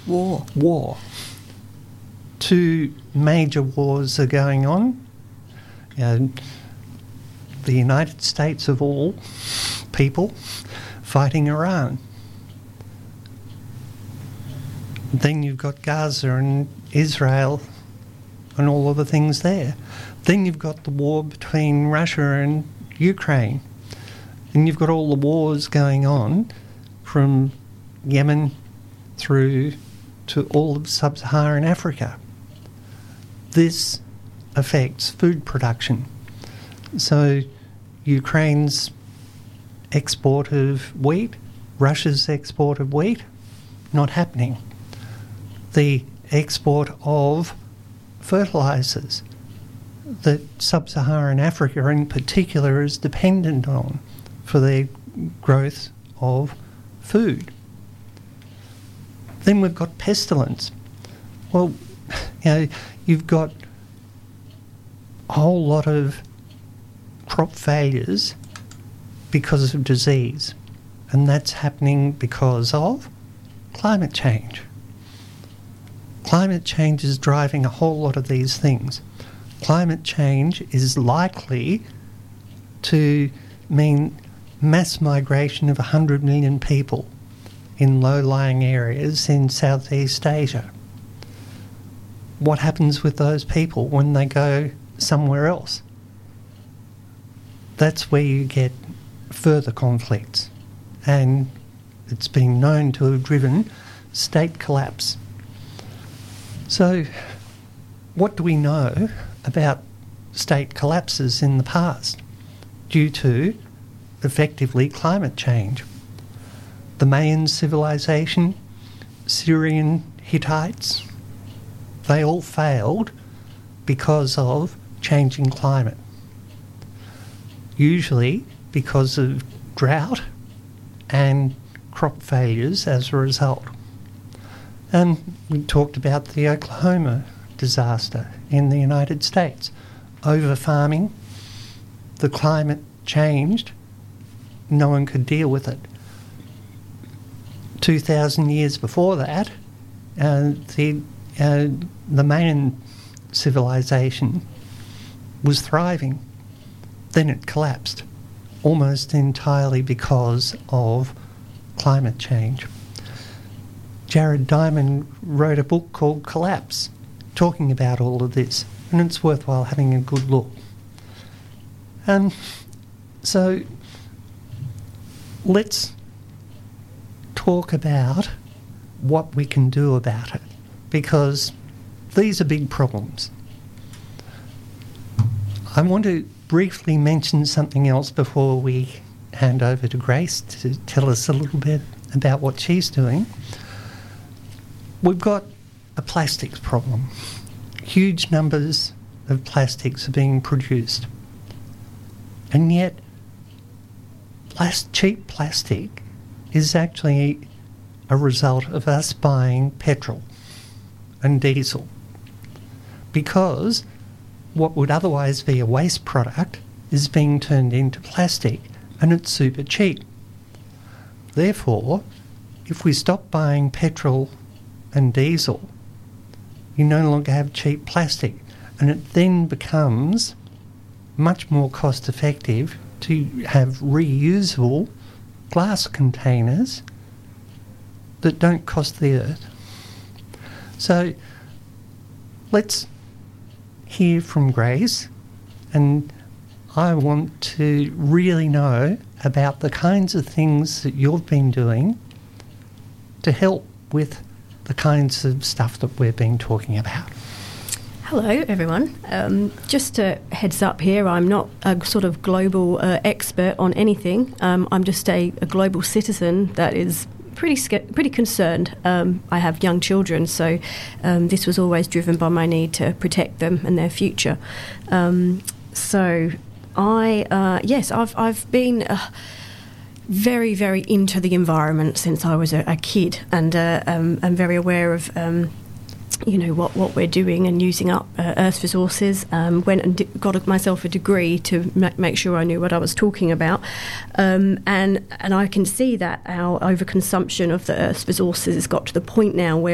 War. Two major wars are going on. The United States of all people fighting Iran. Then you've got Gaza and Israel and all of the things there. Then you've got the war between Russia and Ukraine. Then you've got all the wars going on from Yemen through to all of sub-Saharan Africa. This affects food production. So Ukraine's export of wheat, Russia's export of wheat, not happening. The export of fertilisers that sub-Saharan Africa in particular is dependent on for their growth of food. Then we've got pestilence. Well, you've got a whole lot of crop failures because of disease, and that's happening because of climate change. Climate change is driving a whole lot of these things. Climate change is likely to mean mass migration of 100 million people in low-lying areas in Southeast Asia. What happens with those people when they go somewhere else? That's where you get further conflicts, and it's been known to have driven state collapse. So what do we know about state collapses in the past due to effectively climate change? The Mayan civilization, Syrian Hittites, they all failed because of changing climate. Usually because of drought and crop failures as a result. And we talked about the Oklahoma disaster in the United States. Over-farming, the climate changed, no one could deal with it. 2,000 years before that, the Mayan civilization was thriving. Then it collapsed, almost entirely because of climate change. Jared Diamond wrote a book called Collapse, talking about all of this, and it's worthwhile having a good look. So let's talk about what we can do about it, because these are big problems. I want to briefly mention something else before we hand over to Grace to tell us a little bit about what she's doing. We've got a plastics problem. Huge numbers of plastics are being produced. And yet, cheap plastic is actually a result of us buying petrol and diesel. Because what would otherwise be a waste product is being turned into plastic, and it's super cheap. Therefore, if we stop buying petrol and diesel, you no longer have cheap plastic, and it then becomes much more cost effective to have reusable glass containers that don't cost the earth. So let's hear from Grace, and I want to really know about the kinds of things that you've been doing to help with the kinds of stuff that we've been talking about. Hello, everyone. Just a heads up here, I'm not a sort of global expert on anything. I'm just a global citizen that is pretty concerned. I have young children, so this was always driven by my need to protect them and their future. So I've been very, very into the environment since I was a kid, and I'm very aware of what we're doing and using up Earth's resources. Went and got myself a degree to make sure I knew what I was talking about, and I can see that our overconsumption of the Earth's resources has got to the point now where